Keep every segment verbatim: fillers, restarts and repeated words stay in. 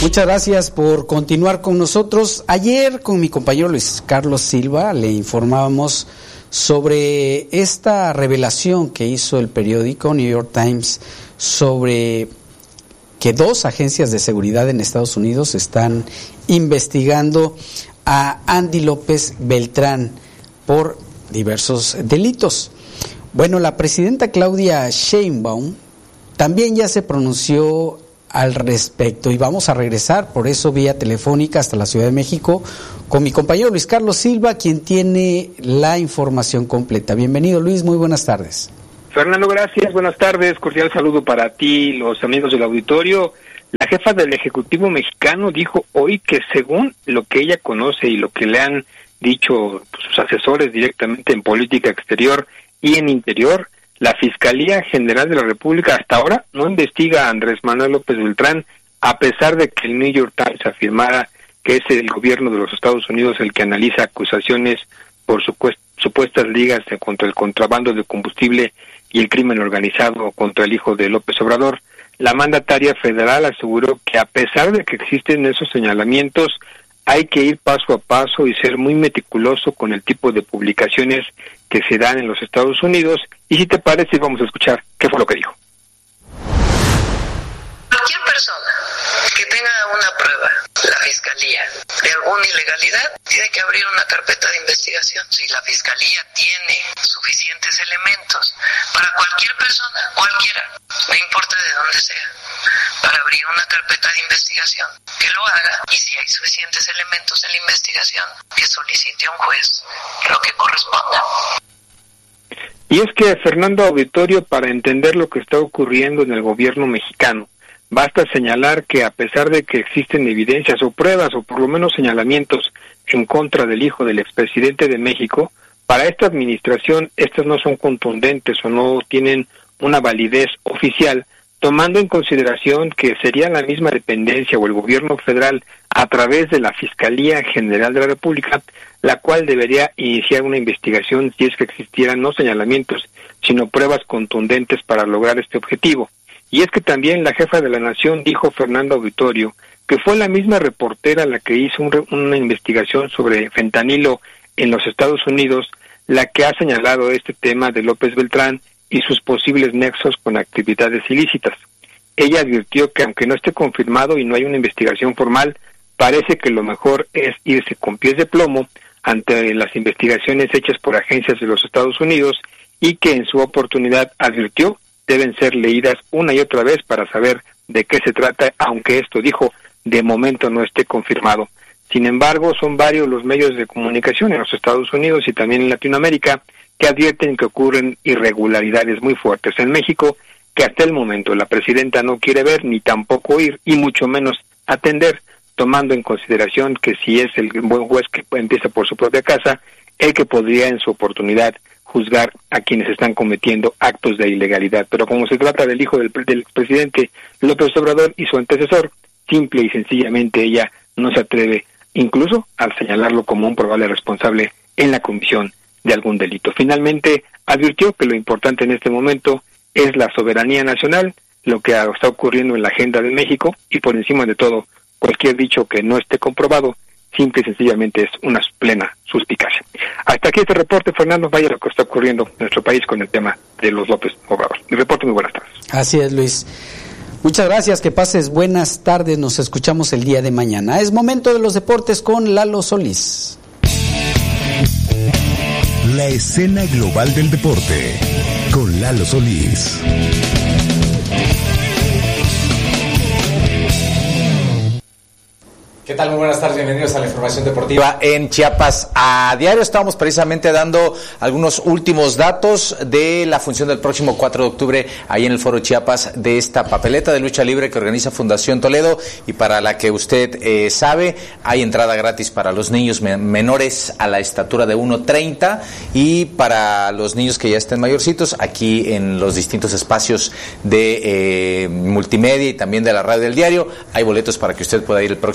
Muchas gracias por continuar con nosotros. Ayer con mi compañero Luis Carlos Silva le informábamos sobre esta revelación que hizo el periódico New York Times sobre que dos agencias de seguridad en Estados Unidos están investigando a Andy López Beltrán por diversos delitos. Bueno, la presidenta Claudia Sheinbaum también ya se pronunció al respecto y vamos a regresar por eso vía telefónica hasta la Ciudad de México con mi compañero Luis Carlos Silva, quien tiene la información completa. Bienvenido, Luis, muy buenas tardes. Fernando, gracias, buenas tardes, cordial saludo para ti, los amigos del auditorio. La jefa del Ejecutivo mexicano dijo hoy que según lo que ella conoce y lo que le han dicho sus asesores directamente en política exterior y en interior, la Fiscalía General de la República hasta ahora no investiga a Andrés Manuel López Beltrán, a pesar de que el New York Times afirmara que es el gobierno de los Estados Unidos el que analiza acusaciones por supuestas ligas contra el contrabando de combustible y el crimen organizado contra el hijo de López Obrador. La mandataria federal aseguró que a pesar de que existen esos señalamientos, hay que ir paso a paso y ser muy meticuloso con el tipo de publicaciones que se dan en los Estados Unidos. Y si te parece, vamos a escuchar qué fue lo que dijo. Cualquier persona que tenga una prueba, la Fiscalía, de alguna ilegalidad, tiene que abrir una carpeta de investigación. Si la Fiscalía tiene suficientes elementos para cualquier persona, cualquiera, no importa de dónde sea, para abrir una carpeta de investigación, que lo haga, y si hay suficientes elementos en la investigación, que solicite a un juez lo que corresponda. Y es que, Fernando Auditorio, para entender lo que está ocurriendo en el gobierno mexicano, basta señalar que a pesar de que existen evidencias o pruebas o por lo menos señalamientos en contra del hijo del expresidente de México, para esta administración estas no son contundentes o no tienen una validez oficial, tomando en consideración que sería la misma dependencia o el gobierno federal a través de la Fiscalía General de la República, la cual debería iniciar una investigación si es que existieran no señalamientos, sino pruebas contundentes para lograr este objetivo. Y es que también la jefa de la Nación dijo, Fernando Auditorio, que fue la misma reportera la que hizo un re, una investigación sobre fentanilo en los Estados Unidos, la que ha señalado este tema de López Beltrán y sus posibles nexos con actividades ilícitas. Ella advirtió que aunque no esté confirmado y no hay una investigación formal, parece que lo mejor es irse con pies de plomo ante las investigaciones hechas por agencias de los Estados Unidos y que en su oportunidad advirtió deben ser leídas una y otra vez para saber de qué se trata, aunque esto, dijo, de momento no esté confirmado. Sin embargo, son varios los medios de comunicación en los Estados Unidos y también en Latinoamérica que advierten que ocurren irregularidades muy fuertes en México, que hasta el momento la presidenta no quiere ver ni tampoco oír y mucho menos atender, tomando en consideración que si es el buen juez que empieza por su propia casa, el que podría en su oportunidad juzgar a quienes están cometiendo actos de ilegalidad. Pero como se trata del hijo del, del presidente López Obrador y su antecesor, simple y sencillamente ella no se atreve incluso a señalarlo como un probable responsable en la comisión de algún delito. Finalmente, advirtió que lo importante en este momento es la soberanía nacional, lo que está ocurriendo en la agenda de México, y por encima de todo, cualquier dicho que no esté comprobado, simple y sencillamente es una plena suspicacia. Hasta aquí este reporte, Fernando. Vaya lo que está ocurriendo en nuestro país con el tema de los López Obrador. Mi reporte, muy buenas tardes. Así es, Luis. Muchas gracias, que pases buenas tardes, nos escuchamos el día de mañana. Es momento de los deportes con Lalo Solís. La escena global del deporte con Lalo Solís. ¿Qué tal? Muy buenas tardes, bienvenidos a la información deportiva en Chiapas a diario. Estamos precisamente dando algunos últimos datos de la función del próximo cuatro de octubre ahí en el Foro Chiapas, de esta papeleta de lucha libre que organiza Fundación Toledo y para la que usted eh, sabe, hay entrada gratis para los niños me- menores a la estatura de uno treinta y para los niños que ya estén mayorcitos, aquí en los distintos espacios de eh, multimedia y también de la radio del diario, hay boletos para que usted pueda ir el próximo domingo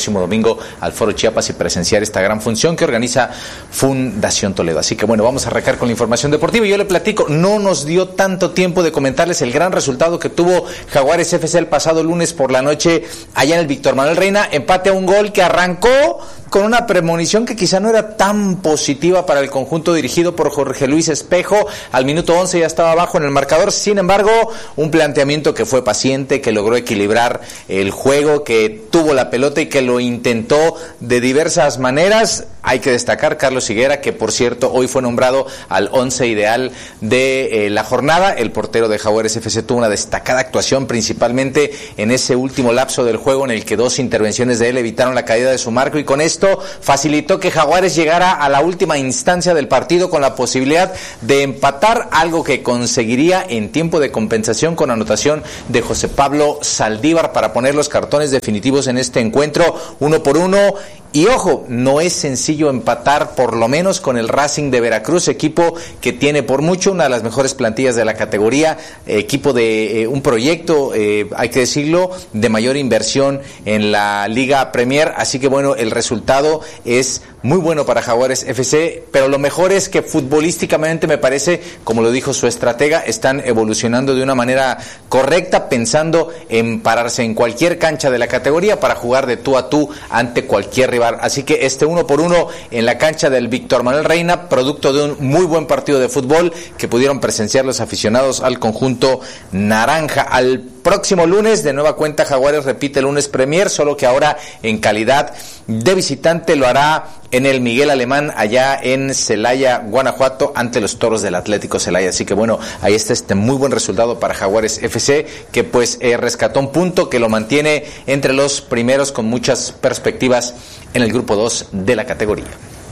domingo al Foro Chiapas y presenciar esta gran función que organiza Fundación Toledo. Así que bueno, vamos a arrancar con la información deportiva. Y yo le platico, no nos dio tanto tiempo de comentarles el gran resultado que tuvo Jaguares F C el pasado lunes por la noche allá en el Víctor Manuel Reina. Empate a un gol que arrancó con una premonición que quizá no era tan positiva para el conjunto dirigido por Jorge Luis Espejo. Al minuto once ya estaba abajo en el marcador. Sin embargo, un planteamiento que fue paciente, que logró equilibrar el juego, que tuvo la pelota y que lo intentó de diversas maneras. Hay que destacar Carlos Higuera, que por cierto hoy fue nombrado al once ideal de eh, la jornada. El portero de Jaguares F C tuvo una destacada actuación, principalmente en ese último lapso del juego en el que dos intervenciones de él evitaron la caída de su marco, y con esto facilitó que Jaguares llegara a la última instancia del partido con la posibilidad de empatar, algo que conseguiría en tiempo de compensación con anotación de José Pablo Saldívar para poner los cartones definitivos en este encuentro uno por uno. Y ojo, no es sencillo empatar por lo menos con el Racing de Veracruz, equipo que tiene por mucho una de las mejores plantillas de la categoría, equipo de eh, un proyecto, eh, hay que decirlo, de mayor inversión en la Liga Premier. Así que bueno, el resultado es muy bueno para Jaguares F C, pero lo mejor es que futbolísticamente me parece, como lo dijo su estratega, están evolucionando de una manera correcta, pensando en pararse en cualquier cancha de la categoría para jugar de tú a tú ante cualquier rival. Así que este uno por uno en la cancha del Víctor Manuel Reina, producto de un muy buen partido de fútbol que pudieron presenciar los aficionados al conjunto naranja. Al próximo lunes, de nueva cuenta, Jaguares repite el lunes Premier, solo que ahora en calidad de visitante. Lo hará en el Miguel Alemán, allá en Celaya, Guanajuato, ante los Toros del Atlético Celaya. Así que bueno, ahí está este muy buen resultado para Jaguares F C, que pues eh, rescató un punto que lo mantiene entre los primeros con muchas perspectivas en el grupo dos de la categoría.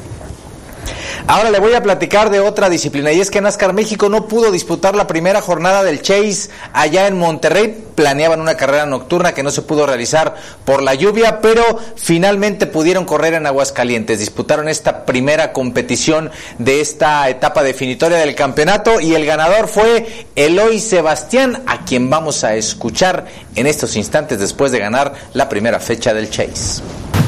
Ahora le voy a platicar de otra disciplina, y es que NASCAR México no pudo disputar la primera jornada del Chase allá en Monterrey. Planeaban una carrera nocturna que no se pudo realizar por la lluvia, pero finalmente pudieron correr en Aguascalientes. Disputaron esta primera competición de esta etapa definitoria del campeonato, y el ganador fue Eloy Sebastián, a quien vamos a escuchar en estos instantes después de ganar la primera fecha del Chase.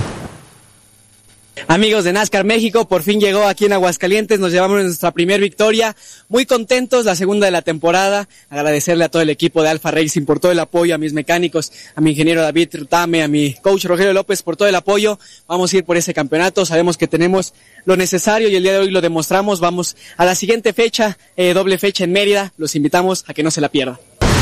Amigos de NASCAR México, por fin llegó aquí en Aguascalientes, nos llevamos nuestra primera victoria, muy contentos, la segunda de la temporada. Agradecerle a todo el equipo de Alfa Racing por todo el apoyo, a mis mecánicos, a mi ingeniero David Rutame, a mi coach Rogelio López por todo el apoyo. Vamos a ir por ese campeonato, sabemos que tenemos lo necesario y el día de hoy lo demostramos. Vamos a la siguiente fecha, eh, doble fecha en Mérida, los invitamos a que no se la pierdan.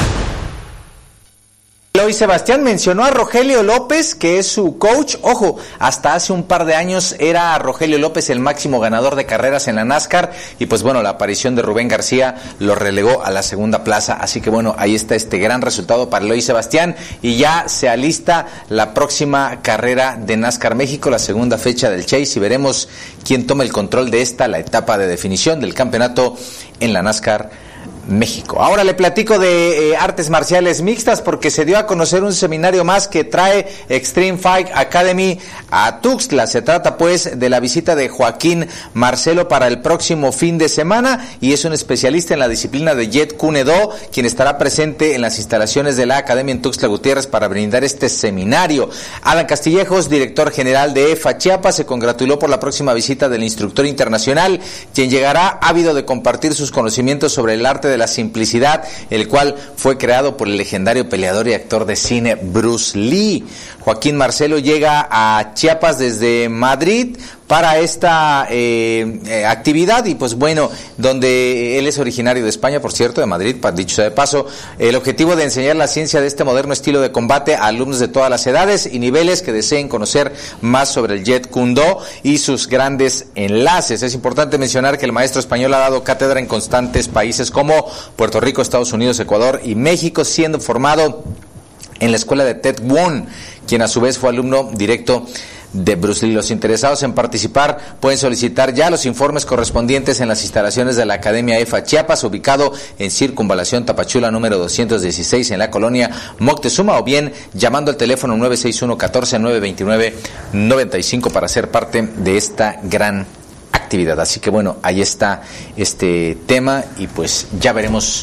Eloy Sebastián mencionó a Rogelio López, que es su coach. Ojo, hasta hace un par de años era Rogelio López el máximo ganador de carreras en la NASCAR, y pues bueno, la aparición de Rubén García lo relegó a la segunda plaza. Así que bueno, ahí está este gran resultado para Eloy Sebastián, y ya se alista la próxima carrera de NASCAR México, la segunda fecha del Chase, y veremos quién toma el control de esta, la etapa de definición del campeonato en la NASCAR México. Ahora le platico de eh, artes marciales mixtas, porque se dio a conocer un seminario más que trae Extreme Fight Academy a Tuxtla. Se trata pues de la visita de Joaquín Marcelo para el próximo fin de semana, y es un especialista en la disciplina de Jeet Kune Do, quien estará presente en las instalaciones de la Academia en Tuxtla Gutiérrez para brindar este seminario. Alan Castillejos, director general de E F A Chiapas, se congratuló por la próxima visita del instructor internacional, quien llegará ávido de compartir sus conocimientos sobre el arte de la simplicidad, el cual fue creado por el legendario peleador y actor de cine Bruce Lee. Joaquín Marcelo llega a Chiapas desde Madrid para esta eh, eh, actividad, y pues bueno, donde él es originario de España, por cierto, de Madrid, dicho sea de paso. El objetivo de enseñar la ciencia de este moderno estilo de combate a alumnos de todas las edades y niveles que deseen conocer más sobre el Jeet Kune Do y sus grandes enlaces. Es importante mencionar que el maestro español ha dado cátedra en constantes países como Puerto Rico, Estados Unidos, Ecuador y México, siendo formado en la escuela de Ted Won, quien a su vez fue alumno directo de Bruce Lee. Los interesados en participar pueden solicitar ya los informes correspondientes en las instalaciones de la Academia E F A Chiapas, ubicado en Circunvalación Tapachula número doscientos dieciséis en la colonia Moctezuma, o bien llamando al teléfono nueve seis uno, catorce, nueve veintinueve, noventa y cinco para ser parte de esta gran actividad. Así que bueno, ahí está este tema, y pues ya veremos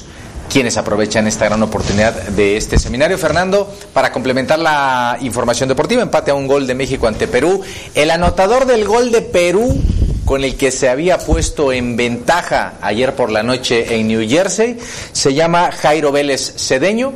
quienes aprovechan esta gran oportunidad de este seminario. Fernando, para complementar la información deportiva, empate a un gol de México ante Perú. El anotador del gol de Perú, con el que se había puesto en ventaja ayer por la noche en New Jersey, se llama Jairo Vélez Cedeño,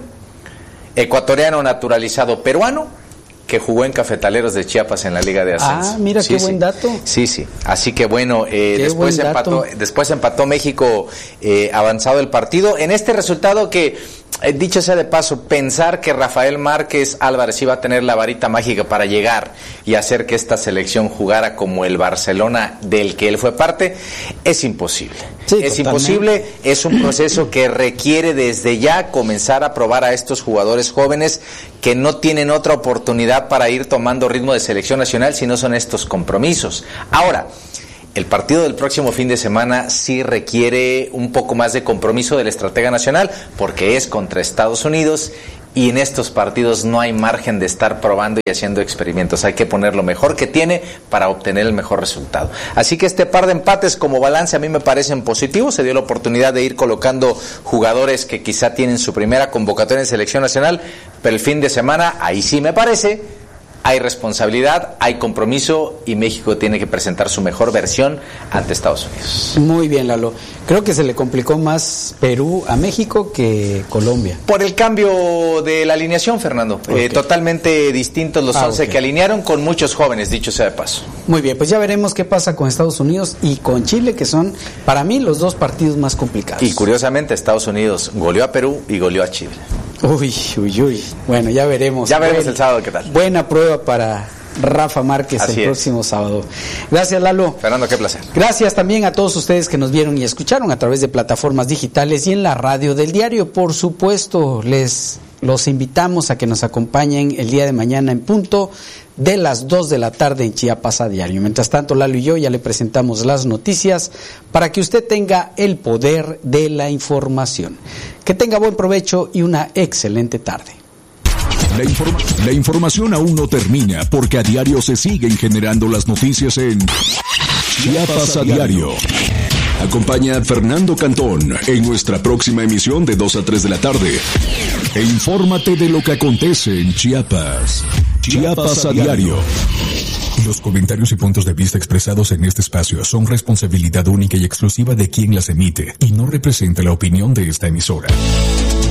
ecuatoriano naturalizado peruano, que jugó en Cafetaleros de Chiapas en la Liga de Ascenso. Ah, mira, sí, qué buen sí. dato. Sí, sí. Así que bueno, eh, después buen empató, después empató México eh, avanzado el partido. En este resultado que, eh, dicho sea de paso, pensar que Rafael Márquez Álvarez iba a tener la varita mágica para llegar y hacer que esta selección jugara como el Barcelona del que él fue parte, es imposible. Sí, es totalmente. imposible, es un proceso que requiere desde ya comenzar a probar a estos jugadores jóvenes que no tienen otra oportunidad para ir tomando ritmo de selección nacional si no son estos compromisos. Ahora, el partido del próximo fin de semana sí requiere un poco más de compromiso del estratega nacional, porque es contra Estados Unidos y en estos partidos no hay margen de estar probando y haciendo experimentos. Hay que poner lo mejor que tiene para obtener el mejor resultado. Así que este par de empates como balance a mí me parecen positivos. Se dio la oportunidad de ir colocando jugadores que quizá tienen su primera convocatoria en selección nacional, pero el fin de semana, ahí sí me parece, hay responsabilidad, hay compromiso y México tiene que presentar su mejor versión ante Estados Unidos. Muy bien, Lalo. Creo que se le complicó más Perú a México que Colombia. Por el cambio de la alineación, Fernando. Okay. Eh, totalmente distintos los ah, once okay. que alinearon, con muchos jóvenes, dicho sea de paso. Muy bien, pues ya veremos qué pasa con Estados Unidos y con Chile, que son para mí los dos partidos más complicados. Y curiosamente Estados Unidos goleó a Perú y goleó a Chile. Uy, uy, uy. Bueno, ya veremos. Ya veremos Buen, el sábado qué tal. Buena prueba para Rafa Márquez Así el es. próximo sábado. Gracias, Lalo. Fernando, qué placer. Gracias también a todos ustedes que nos vieron y escucharon a través de plataformas digitales y en la radio del diario. Por supuesto, les los invitamos a que nos acompañen el día de mañana en punto de las dos de la tarde en Chiapas a diario. Mientras tanto, Lalo y yo ya le presentamos las noticias para que usted tenga el poder de la información. Que tenga buen provecho y una excelente tarde. La, informa- la información aún no termina porque a diario se siguen generando las noticias en Chiapas a diario. Acompaña a Fernando Cantón en nuestra próxima emisión de dos a tres de la tarde. E infórmate de lo que acontece en Chiapas. Chiapas a diario. Los comentarios y puntos de vista expresados en este espacio son responsabilidad única y exclusiva de quien las emite y no representa la opinión de esta emisora.